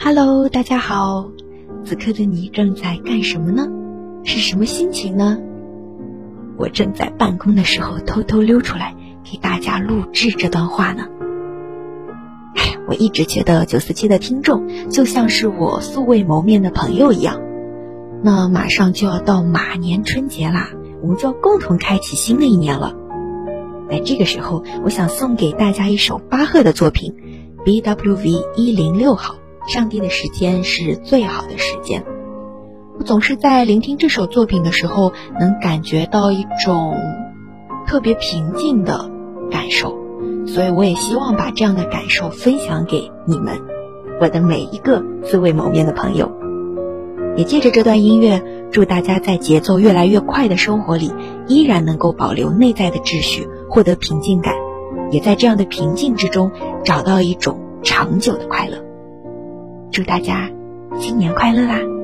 Hello， 大家好，此刻的你正在干什么呢？是什么心情呢？我正在办公的时候偷偷溜出来给大家录制这段话呢。我一直觉得947的听众就像是我素未谋面的朋友一样。那马上就要到马年春节啦，我们就要共同开启新的一年了。在这个时候，我想送给大家一首巴赫的作品 BWV 106号，上帝的时间是最好的时间。我总是在聆听这首作品的时候，能感觉到一种特别平静的感受，所以我也希望把这样的感受分享给你们，我的每一个素未谋面的朋友。也借着这段音乐，祝大家在节奏越来越快的生活里，依然能够保留内在的秩序，获得平静感，也在这样的平静之中找到一种长久的快乐。祝大家新年快乐啦！